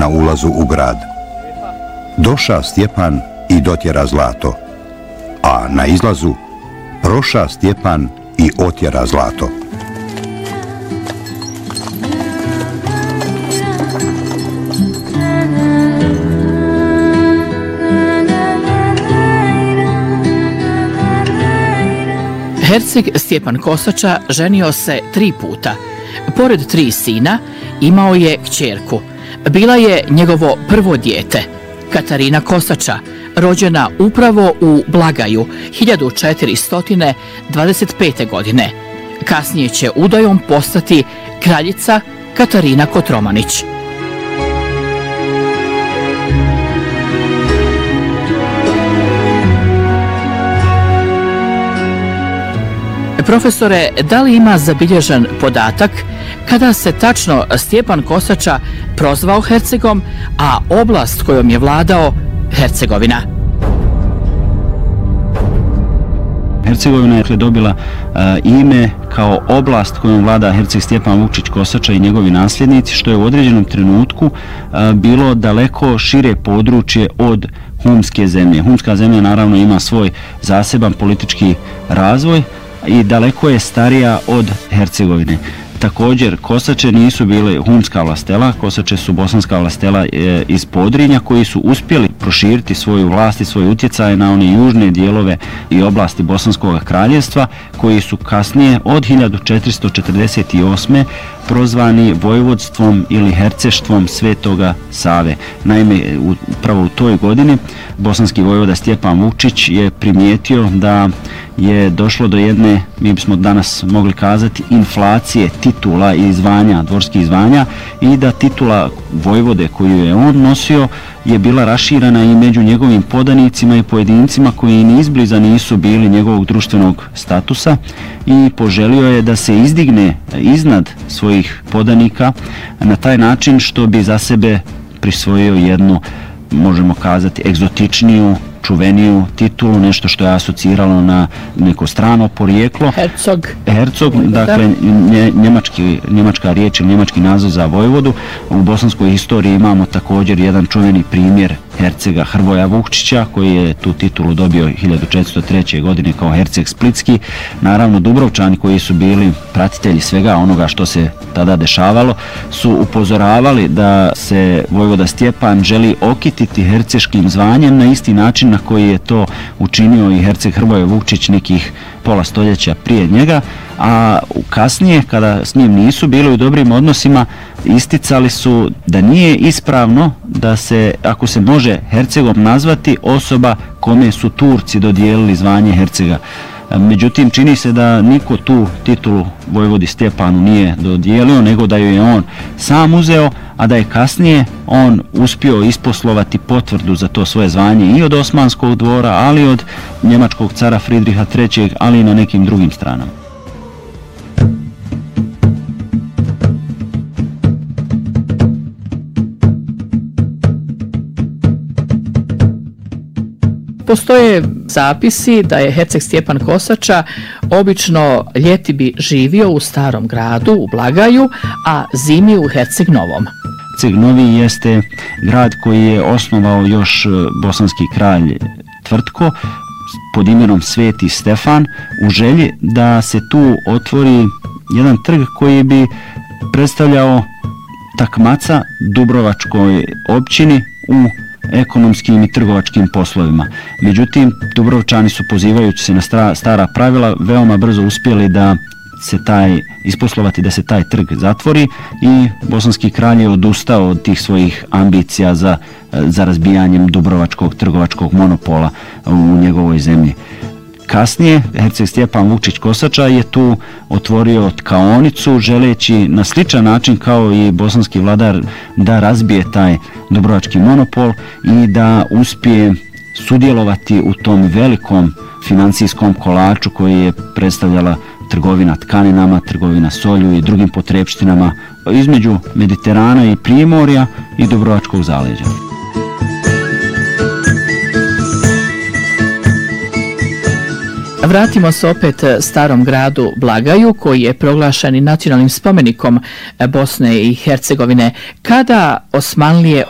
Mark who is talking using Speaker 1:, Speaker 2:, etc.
Speaker 1: na ulazu u grad. Doša Stjepan i dotjera zlato, a na izlazu proša Stjepan i otjera zlato.
Speaker 2: Herceg Stjepan Kosača ženio se 3 puta. Pored 3 sina, imao je kćerku. Bila je njegovo prvo dijete, Katarina Kosača, rođena upravo u Blagaju 1425. godine. Kasnije će udajom postati kraljica Katarina Kotromanić. Profesore, da li ima zabilježen podatak kada se tačno Stjepan Kosača prozvao Hercegom, a oblast kojom je vladao Hercegovina?
Speaker 3: Hercegovina je dobila ime kao oblast kojom vlada Herceg Stjepan Vukčić Kosača i njegovi nasljednici, što je u određenom trenutku bilo daleko šire područje od Humske zemlje. Humska zemlja naravno ima svoj zaseban politički razvoj i daleko je starija od Hercegovine. Također, Kosače nisu bile humska vlastela, Kosače su bosanska vlastela iz Podrinja koji su uspjeli proširiti svoju vlast i svoj utjecaj na one južne dijelove i oblasti Bosanskog kraljevstva, koji su kasnije od 1448. prozvani vojvodstvom ili herceštvom Svetoga Save. Naime, upravo u toj godini bosanski vojvoda Stjepan Vukčić je primijetio da je došlo do jedne, mi bismo danas mogli kazati, inflacije titula i zvanja, dvorskih zvanja, i da titula vojvode koju je on nosio je bila raširana i među njegovim podanicima i pojedincima koji ni izbliza nisu bili njegovog društvenog statusa, i poželio je da se izdigne iznad svojih podanika na taj način što bi za sebe prisvojio jednu, možemo kazati, egzotičniju, čuveniju titulu, nešto što je asociralo na neko strano porijeklo. Hercog, dakle njemačka riječ ili njemački naziv za vojvodu. U bosanskoj historiji imamo također jedan čuveni primjer hercega Hrvoja Vukčića, koji je tu titulu dobio 1403. godine kao herceg splitski. Naravno, Dubrovčani, koji su bili pratitelji svega onoga što se tada dešavalo, su upozoravali da se vojvoda Stjepan želi okititi herceškim zvanjem na isti način na koji je to učinio i herceg Hrvoje Vukčić nekih pola stoljeća prije njega, a kasnije, kada s njim nisu bili u dobrim odnosima, isticali su da nije ispravno da se, ako se može hercegom nazvati, osoba kome su Turci dodijelili zvanje hercega. Međutim, čini se da niko tu titulu vojvodi Stjepanu nije dodijelio, nego da ju je on sam uzeo, a da je kasnije on uspio isposlovati potvrdu za to svoje zvanje i od Osmanskog dvora, ali od njemačkog cara Fridriha III, ali i na nekim drugim stranama.
Speaker 2: Postoje zapisi da je herceg Stjepan Kosača obično ljeti bi živio u Starom gradu, u Blagaju, a zimi u Herceg Novom.
Speaker 3: Herceg Novi jeste grad koji je osnovao još bosanski kralj Tvrtko pod imenom Sveti Stefan, u želji da se tu otvori jedan trg koji bi predstavljao takmaca Dubrovačkoj općini u ekonomskim i trgovačkim poslovima. Međutim, Dubrovčani su, pozivajući se na stara pravila, veoma brzo uspjeli da se isposlovati da se taj trg zatvori, i bosanski kralj je odustao od tih svojih ambicija za razbijanjem dubrovačkog trgovačkog monopola u njegovoj zemlji. Kasnije, herceg Stjepan Vukčić Kosača je tu otvorio tkaonicu, želeći na sličan način kao i bosanski vladar da razbije taj dubrovački monopol i da uspije sudjelovati u tom velikom financijskom kolaču koji je predstavljala trgovina tkaninama, trgovina solju i drugim potrepštinama između Mediterana i Primorja i Dubrovačkog zaleđa.
Speaker 2: Vratimo se opet Starom gradu Blagaju, koji je proglašen i nacionalnim spomenikom Bosne i Hercegovine. Kada Osmanlije